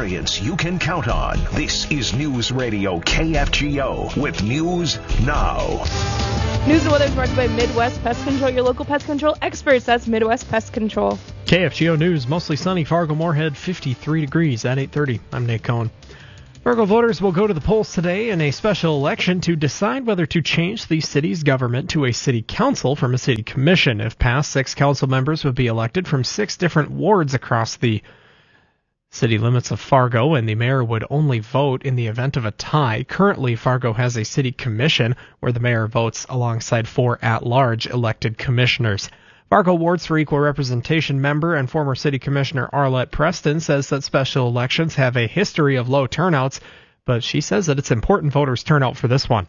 experience you can count on. This is News Radio KFGO with News Now. News and weather is brought to you by Midwest Pest Control, your local pest control experts. That's Midwest Pest Control. KFGO News, mostly sunny, Fargo-Moorhead, 53 degrees at 8:30. I'm Nate Cohen. Fargo voters will go to the polls today in a special election to decide whether to change the city's government to a city council from a city commission. If passed, 6 council members would be elected from 6 different wards across the city limits of Fargo, and the mayor would only vote in the event of a tie. Currently, Fargo has a city commission where the mayor votes alongside 4 at-large elected commissioners. Fargo Wards for Equal Representation member and former city commissioner Arlette Preston says that special elections have a history of low turnouts, but she says that it's important voters turn out for this one.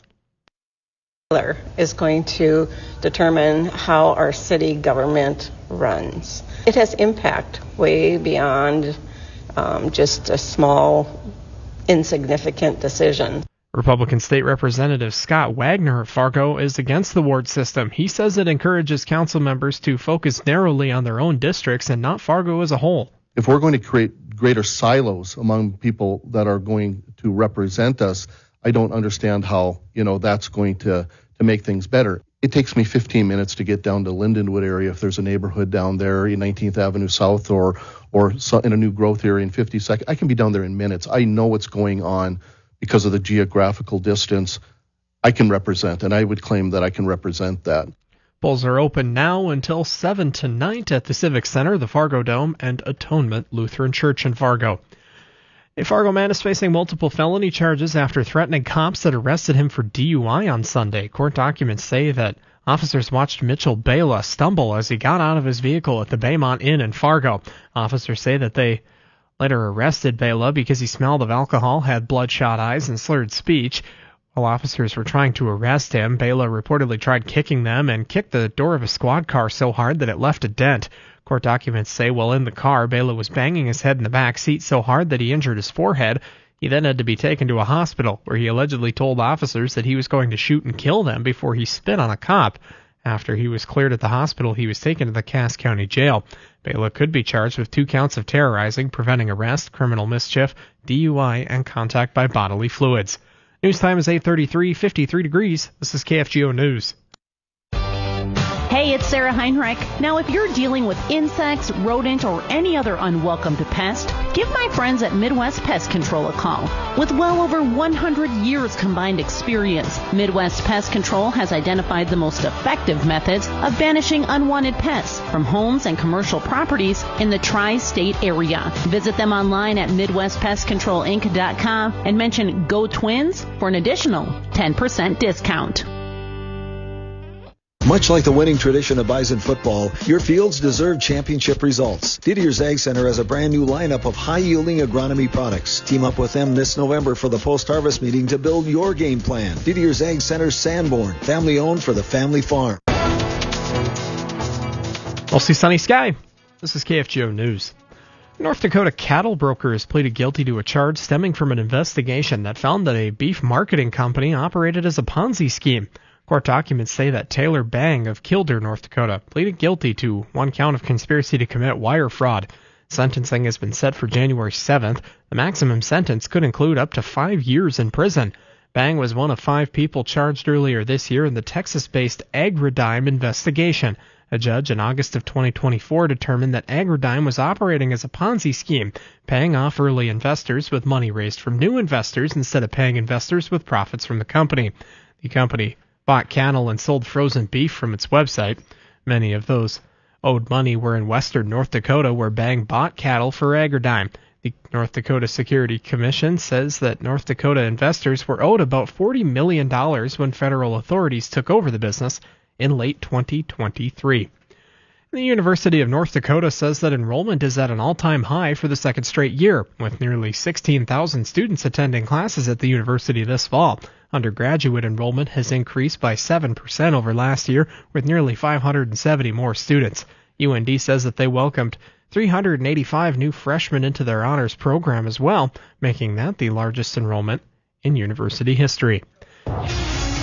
Is going to determine how our city government runs. It has impact way beyond just a small, insignificant decision. Republican State Representative Scott Wagner of Fargo is against the ward system. He says it encourages council members to focus narrowly on their own districts and not Fargo as a whole. If we're going to create greater silos among people that are going to represent us, I don't understand how, that's going to make things better. It takes me 15 minutes to get down to Lindenwood area if there's a neighborhood down there in 19th Avenue South or in a new growth area in 52nd. I can be down there in minutes. I know what's going on. Because of the geographical distance, I can represent, and I would claim that I can represent that. Polls are open now until 7 tonight at the Civic Center, the Fargo Dome, and Atonement Lutheran Church in Fargo. A Fargo man is facing multiple felony charges after threatening cops that arrested him for DUI on Sunday. Court documents say that officers watched Mitchell Bela stumble as he got out of his vehicle at the Baymont Inn in Fargo. Officers say that they later arrested Bela because he smelled of alcohol, had bloodshot eyes, and slurred speech. While officers were trying to arrest him, Bela reportedly tried kicking them and kicked the door of a squad car so hard that it left a dent. Court documents say while in the car, Bela was banging his head in the back seat so hard that he injured his forehead. He then had to be taken to a hospital where he allegedly told officers that he was going to shoot and kill them before he spit on a cop. After he was cleared at the hospital, he was taken to the Cass County Jail. Bela could be charged with 2 counts of terrorizing, preventing arrest, criminal mischief, DUI, and contact by bodily fluids. News time is 8:33, 53 degrees. This is KFGO News. Hey, it's Sarah Heinrich. Now, if you're dealing with insects, rodent, or any other unwelcome pest, give my friends at Midwest Pest Control a call. With well over 100 years combined experience, Midwest Pest Control has identified the most effective methods of banishing unwanted pests from homes and commercial properties in the tri-state area. Visit them online at MidwestPestControlInc.com and mention Go Twins for an additional 10% discount. Much like the winning tradition of Bison football, your fields deserve championship results. Didier's Ag Center has a brand new lineup of high-yielding agronomy products. Team up with them this November for the post-harvest meeting to build your game plan. Didier's Ag Center, Sanborn, family-owned for the family farm. Mostly sunny sky. This is KFGO News. North Dakota cattle broker has pleaded guilty to a charge stemming from an investigation that found that a beef marketing company operated as a Ponzi scheme. Court documents say that Taylor Bang of Killdeer, North Dakota, pleaded guilty to 1 count of conspiracy to commit wire fraud. Sentencing has been set for January 7th. The maximum sentence could include up to 5 years in prison. Bang was one of 5 people charged earlier this year in the Texas-based Agridime investigation. A judge in August of 2024 determined that Agridime was operating as a Ponzi scheme, paying off early investors with money raised from new investors instead of paying investors with profits from the company. The company bought cattle and sold frozen beef from its website. Many of those owed money were in western North Dakota, where Bang bought cattle for Agridime. The North Dakota Security Commission says that North Dakota investors were owed about $40 million when federal authorities took over the business in late 2023. The University of North Dakota says that enrollment is at an all-time high for the second straight year, with nearly 16,000 students attending classes at the university this fall. Undergraduate enrollment has increased by 7% over last year, with nearly 570 more students. UND says that they welcomed 385 new freshmen into their honors program as well, making that the largest enrollment in university history.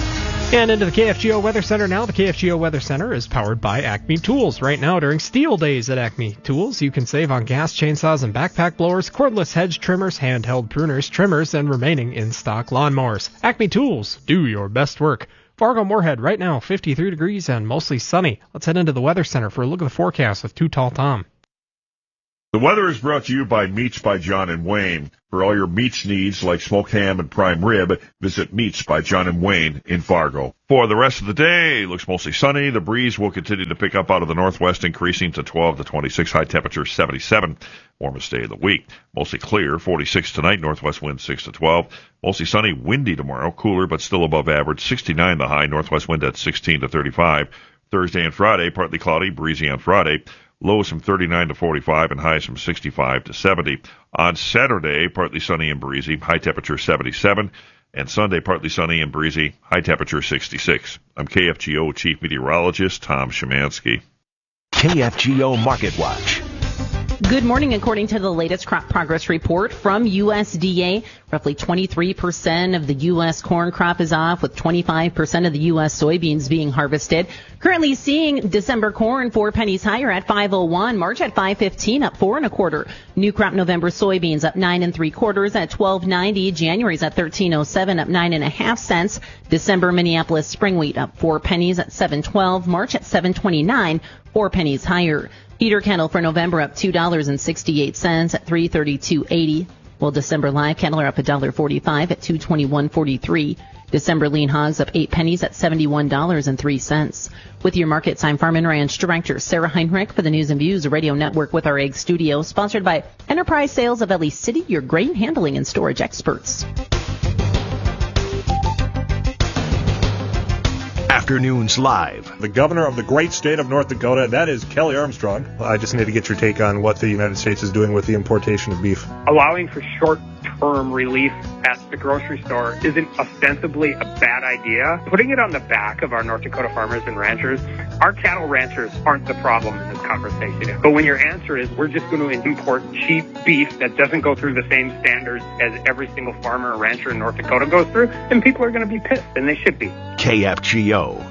And into the KFGO Weather Center now. The KFGO Weather Center is powered by Acme Tools. Right now, during Steel Days at Acme Tools, you can save on gas chainsaws and backpack blowers, cordless hedge trimmers, handheld pruners, trimmers, and remaining in-stock lawnmowers. Acme Tools, do your best work. Fargo Moorhead, right now, 53 degrees and mostly sunny. Let's head into the Weather Center for a look at the forecast with Too Tall Tom. The weather is brought to you by Meats by John and Wayne. For all your meats needs like smoked ham and prime rib, visit Meats by John and Wayne in Fargo. For the rest of the day, it looks mostly sunny. The breeze will continue to pick up out of the northwest, increasing to 12 to 26, high temperature 77. Warmest day of the week. Mostly clear, 46 tonight, northwest wind 6 to 12. Mostly sunny, windy tomorrow, cooler but still above average, 69 the high, northwest wind at 16 to 35. Thursday and Friday, partly cloudy, breezy on Friday. Lows from 39 to 45 and highs from 65 to 70. On Saturday, partly sunny and breezy, high temperature 77. And Sunday, partly sunny and breezy, high temperature 66. I'm KFGO Chief Meteorologist Tom Szymanski. KFGO Market Watch. Good morning. According to the latest crop progress report from USDA, roughly 23% of the U.S. corn crop is off, with 25% of the U.S. soybeans being harvested. Currently seeing December corn 4 pennies higher at $5.01, March at $5.15, up 4 1/4. New crop November soybeans up 9 3/4 at $12.90. January's at $13.07, up 9 1/2 cents. December Minneapolis spring wheat up 4 pennies at $7.12, March at $7.29, 4 pennies higher. Feeder cattle for November up $2.68 at $332.80. While December live cattle are up $1.45 at $221.43. December lean hogs up 8 pennies at $71.03. With your markets, I'm Farm and Ranch Director Sarah Heinrich for the News and Views Radio Network with our Egg Studio, sponsored by Enterprise Sales of Ellie City, your grain handling and storage experts. Afternoons Live. The governor of the great state of North Dakota, that is Kelly Armstrong. I just need to get your take on what the United States is doing with the importation of beef. Allowing for short-term relief at the grocery store isn't ostensibly a bad idea. Putting it on the back of our North Dakota farmers and ranchers, our cattle ranchers aren't the problem in this conversation. But when your answer is we're just going to import cheap beef that doesn't go through the same standards as every single farmer or rancher in North Dakota goes through, then people are going to be pissed, and they should be. KFGO.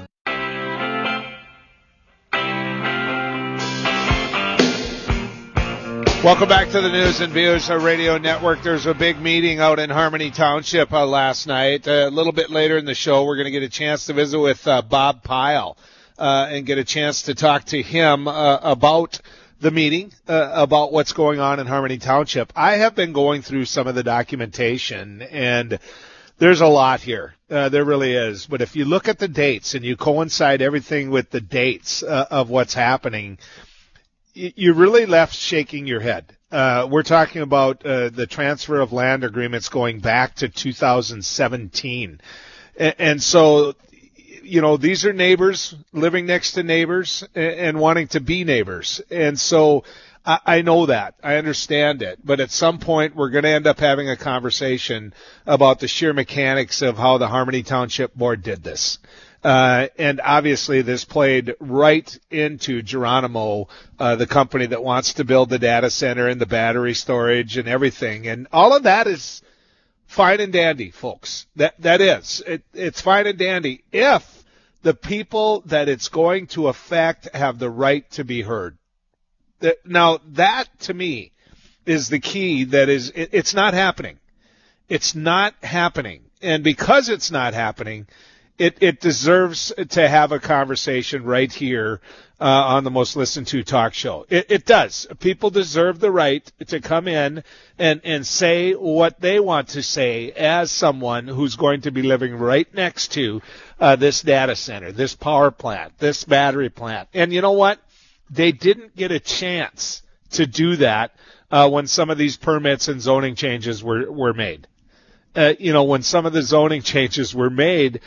Welcome back to the News and Views Radio Network. There's a big meeting out in Harmony Township last night. A little bit later in the show, we're going to get a chance to visit with Bob Pyle and get a chance to talk to him about the meeting, about what's going on in Harmony Township. I have been going through some of the documentation, and there's a lot here. There really is. But if you look at the dates and you coincide everything with the dates of what's happening, you're really left shaking your head. We're talking about the transfer of land agreements going back to 2017. And so, you know, these are neighbors living next to neighbors and wanting to be neighbors. And so I know that. I understand it. But at some point, we're going to end up having a conversation about the sheer mechanics of how the Harmony Township Board did this. And obviously this played right into Geronimo, the company that wants to build the data center and the battery storage and everything. And all of that is fine and dandy, folks. That is. It's fine and dandy if the people that it's going to affect have the right to be heard. Now, that to me is the key. That is, it's not happening. It's not happening. And because it's not happening, it deserves to have a conversation right here on the most listened to talk show. It does. People deserve the right to come in and say what they want to say as someone who's going to be living right next to this data center, this power plant, this battery plant. And you know what? They didn't get a chance to do that when some of these permits and zoning changes were made. When some of the zoning changes were made,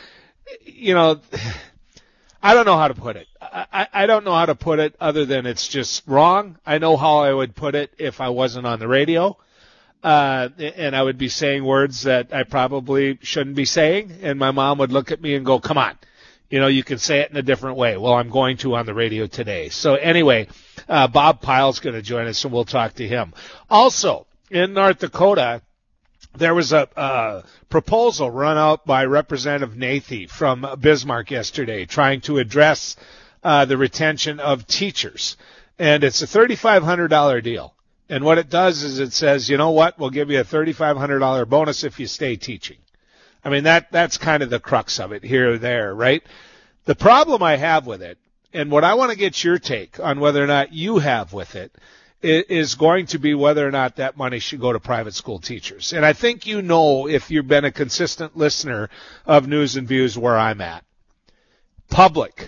I don't know how to put it. I don't know how to put it other than it's just wrong. I know how I would put it if I wasn't on the radio. And I would be saying words that I probably shouldn't be saying. And my mom would look at me and go, come on, you can say it in a different way. Well, I'm going to on the radio today. So anyway, Bob Pyle's going to join us and we'll talk to him. Also, in North Dakota, there was a proposal run out by Representative Nathy from Bismarck yesterday trying to address the retention of teachers. And it's a $3,500 deal. And what it does is it says, you know what, we'll give you a $3,500 bonus if you stay teaching. I mean, that's kind of the crux of it here or there, right? The problem I have with it, and what I want to get your take on whether or not you have with it, is going to be whether or not that money should go to private school teachers. And I think you know, if you've been a consistent listener of News and Views, where I'm at. Public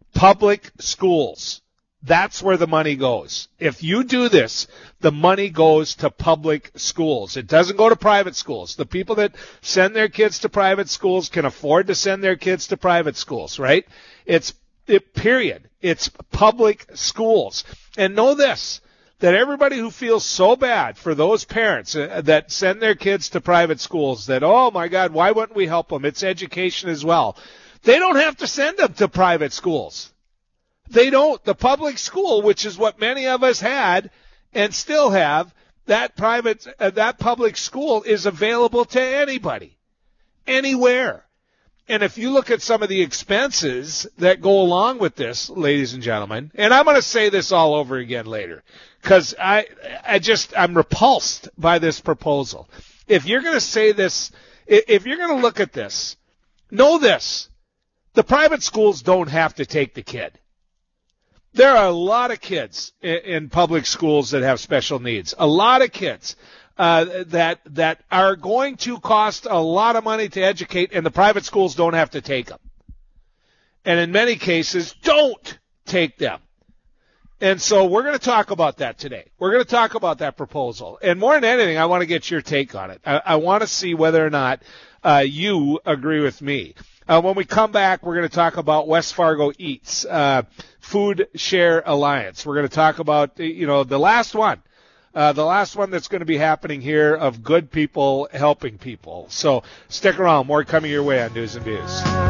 schools. That's where the money goes. If you do this, the money goes to public schools. It doesn't go to private schools. The people that send their kids to private schools can afford to send their kids to private schools, right? Period. It's public schools. And know this, that everybody who feels so bad for those parents that send their kids to private schools, that, oh my God, why wouldn't we help them? It's education as well. They don't have to send them to private schools. They don't. The public school, which is what many of us had and still have, that public school is available to anybody, anywhere. And if you look at some of the expenses that go along with this, ladies and gentlemen, and I'm going to say this all over again later, because I'm repulsed by this proposal. If you're going to say this, if you're going to look at this, know this, the private schools don't have to take the kid. There are a lot of kids in public schools that have special needs. A lot of kids that are going to cost a lot of money to educate, and the private schools don't have to take them. And in many cases, don't take them. And so we're going to talk about that today. We're going to talk about that proposal. And more than anything, I want to get your take on it. I want to see whether or not you agree with me. When we come back, we're going to talk about West Fargo Eats, Food Share Alliance. We're going to talk about, the last one that's going to be happening here of good people helping people. So stick around. More coming your way on News and Views.